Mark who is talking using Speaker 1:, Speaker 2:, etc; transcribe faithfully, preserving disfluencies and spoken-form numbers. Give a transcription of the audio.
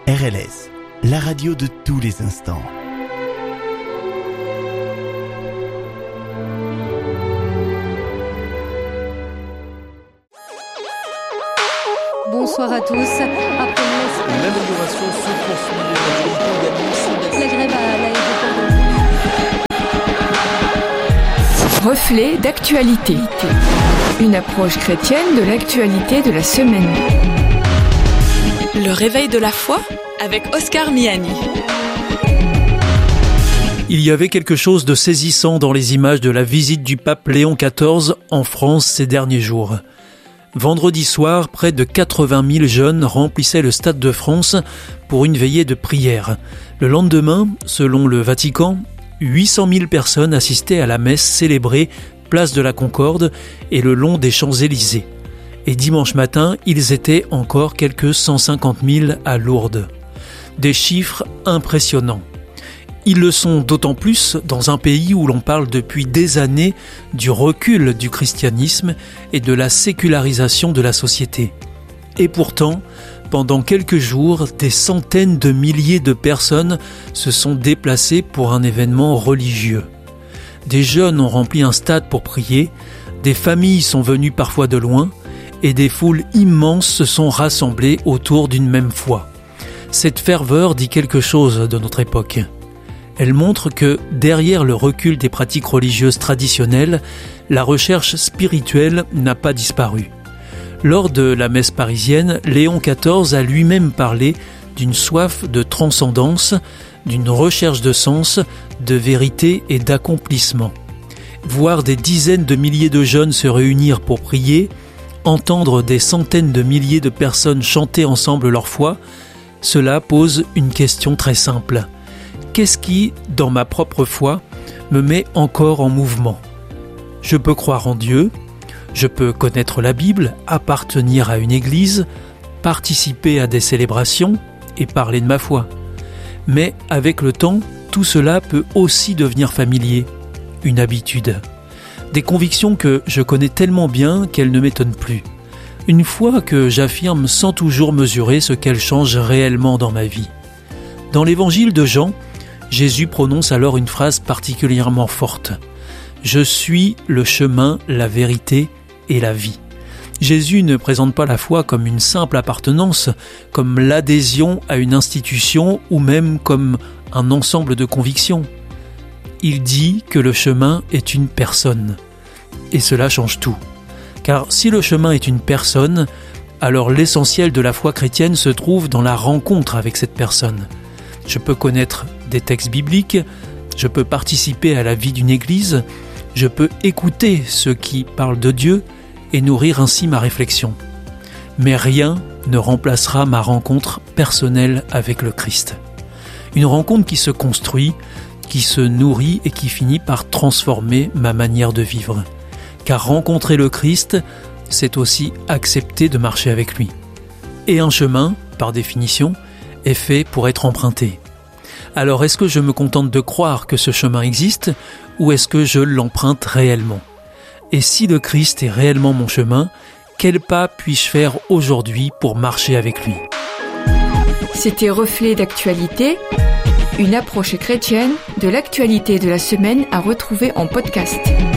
Speaker 1: R L S, la radio de tous les instants.
Speaker 2: Bonsoir à tous. Après
Speaker 3: l'amélioration se poursuit.
Speaker 2: La grève à l'aéroport.
Speaker 4: Reflet d'actualité. Une approche chrétienne de l'actualité de la semaine.
Speaker 5: Le réveil de la foi avec Oscar Miani.
Speaker 6: Il y avait quelque chose de saisissant dans les images de la visite du pape Léon quatorze en France ces derniers jours. Vendredi soir, près de quatre-vingt mille jeunes remplissaient le Stade de France pour une veillée de prière. Le lendemain, selon le Vatican, huit cent mille personnes assistaient à la messe célébrée place de la Concorde et le long des Champs-Élysées. Et dimanche matin, ils étaient encore quelques cent cinquante mille à Lourdes. Des chiffres impressionnants. Ils le sont d'autant plus dans un pays où l'on parle depuis des années du recul du christianisme et de la sécularisation de la société. Et pourtant, pendant quelques jours, des centaines de milliers de personnes se sont déplacées pour un événement religieux. Des jeunes ont rempli un stade pour prier, des familles sont venues parfois de loin, et des foules immenses se sont rassemblées autour d'une même foi. Cette ferveur dit quelque chose de notre époque. Elle montre que, derrière le recul des pratiques religieuses traditionnelles, la recherche spirituelle n'a pas disparu. Lors de la messe parisienne, Léon quatorze a lui-même parlé d'une soif de transcendance, d'une recherche de sens, de vérité et d'accomplissement. Voir des dizaines de milliers de jeunes se réunir pour prier, entendre des centaines de milliers de personnes chanter ensemble leur foi, cela pose une question très simple. Qu'est-ce qui, dans ma propre foi, me met encore en mouvement ? Je peux croire en Dieu, je peux connaître la Bible, appartenir à une église, participer à des célébrations et parler de ma foi. Mais avec le temps, tout cela peut aussi devenir familier, une habitude. Des convictions que je connais tellement bien qu'elles ne m'étonnent plus. Une foi que j'affirme sans toujours mesurer ce qu'elle change réellement dans ma vie. Dans l'évangile de Jean, Jésus prononce alors une phrase particulièrement forte. « Je suis le chemin, la vérité et la vie ». Jésus ne présente pas la foi comme une simple appartenance, comme l'adhésion à une institution ou même comme un ensemble de convictions. Il dit que le chemin est une personne. Et cela change tout. Car si le chemin est une personne, alors l'essentiel de la foi chrétienne se trouve dans la rencontre avec cette personne. Je peux connaître des textes bibliques, je peux participer à la vie d'une église, je peux écouter ceux qui parlent de Dieu et nourrir ainsi ma réflexion. Mais rien ne remplacera ma rencontre personnelle avec le Christ. Une rencontre qui se construit, qui se nourrit et qui finit par transformer ma manière de vivre. Car rencontrer le Christ, c'est aussi accepter de marcher avec lui. Et un chemin, par définition, est fait pour être emprunté. Alors est-ce que je me contente de croire que ce chemin existe ou est-ce que je l'emprunte réellement ? Et si le Christ est réellement mon chemin, quel pas puis-je faire aujourd'hui pour marcher avec lui ?
Speaker 4: C'était Reflet d'actualité, une approche chrétienne de l'actualité de la semaine à retrouver en podcast.